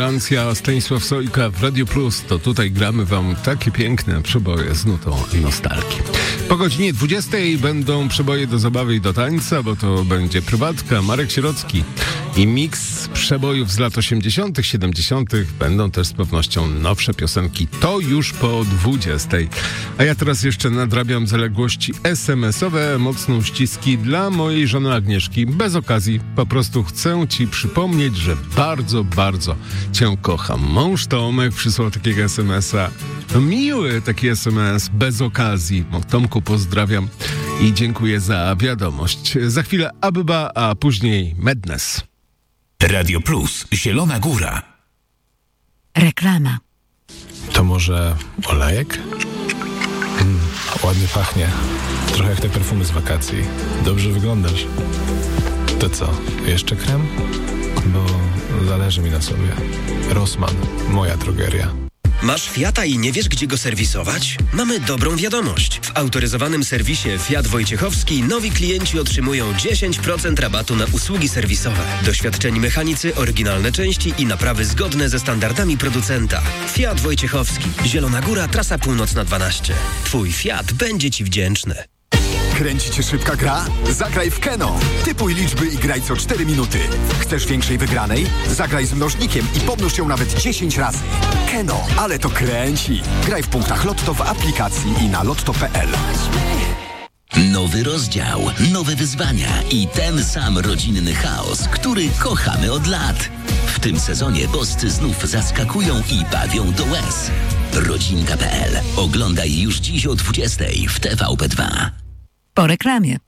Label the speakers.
Speaker 1: Gwarancja, Stanisław Sojka w Radio Plus. To tutaj gramy wam takie piękne przeboje z nutą nostalgii. Po godzinie 20 będą przeboje do zabawy i do tańca, bo to będzie prywatka, Marek Sierocki i miks przebojów z lat 80., 70. Będą też z pewnością nowsze piosenki. To już po 20. A ja teraz jeszcze nadrabiam zaległości SMS-owe, mocno uściski dla mojej żony Agnieszki. Bez okazji, po prostu chcę ci przypomnieć, że bardzo, bardzo cię kocham. Mąż Tomek przysłał takiego SMS-a. No miły taki SMS, bez okazji. Tomku, pozdrawiam i dziękuję za wiadomość. Za chwilę Abba, a później Madness.
Speaker 2: Radio Plus, Zielona Góra.
Speaker 3: Reklama.
Speaker 4: To może olejek? Ładnie pachnie. Trochę jak te perfumy z wakacji. Dobrze wyglądasz. To co, jeszcze krem? Bo zależy mi na sobie. Rossmann, moja drogeria.
Speaker 5: Masz Fiata i nie wiesz, gdzie go serwisować? Mamy dobrą wiadomość. W autoryzowanym serwisie Fiat Wojciechowski nowi klienci otrzymują 10% rabatu na usługi serwisowe. Doświadczeni mechanicy, oryginalne części i naprawy zgodne ze standardami producenta. Fiat Wojciechowski. Zielona Góra, trasa północna 12. Twój Fiat będzie ci wdzięczny.
Speaker 6: Kręci cię szybka gra? Zagraj w Keno. Typuj liczby i graj co 4 minuty. Chcesz większej wygranej? Zagraj z mnożnikiem i pomnóż ją nawet 10 razy. Keno, ale to kręci. Graj w punktach Lotto w aplikacji i na lotto.pl.
Speaker 7: Nowy rozdział, nowe wyzwania i ten sam rodzinny chaos, który kochamy od lat. W tym sezonie boscy znów zaskakują i bawią do łez. Rodzinka.pl. Oglądaj już dziś o 20:00 w TVP2.
Speaker 3: Po reklamie.